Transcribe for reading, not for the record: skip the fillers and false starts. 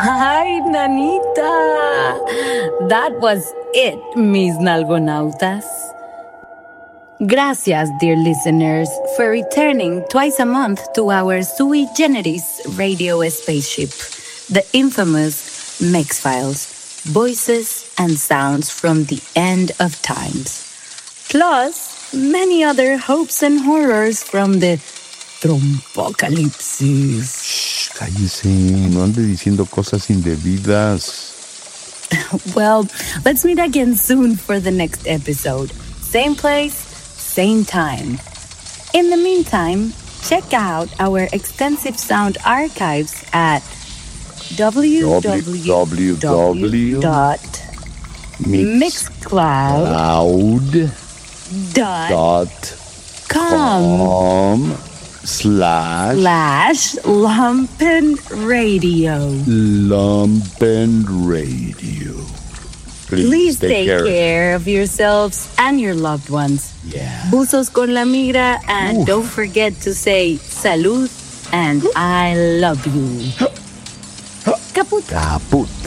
Ay, nanita. That was it, mis nalgonautas. Gracias, dear listeners, for returning twice a month to our sui generis radio spaceship, the infamous Mix-Files, voices and sounds from the end of times. Plus, many other hopes and horrors from the Trompocalipsis. Shh, cállese, no ande diciendo cosas indebidas. Well, let's meet again soon for the next episode. Same place, same time. In the meantime, check out our extensive sound archives at www.mixcloud.com/lumpenradio. Lumpenradio. Please take care of yourselves and your loved ones. Yeah. Buzos con la migra, and don't forget to say salud and I love you. Kaput. Kaput.